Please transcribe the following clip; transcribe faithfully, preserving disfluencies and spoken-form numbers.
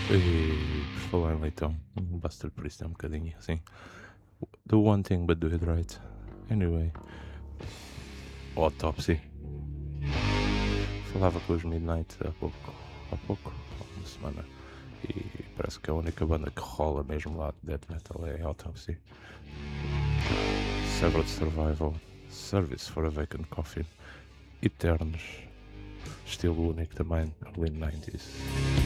E por falar em leitão, Buster Priest é um bocadinho assim. Do one thing but do it right. Anyway, Autopsy. Falava com os Midnight há pouco. Há pouco? Há uma semana. E parece que a única banda que rola mesmo lá de death metal é Autopsy. Severed Survival. Service for a Vacant Coffin. Eternos. Estilo único também, early nineties.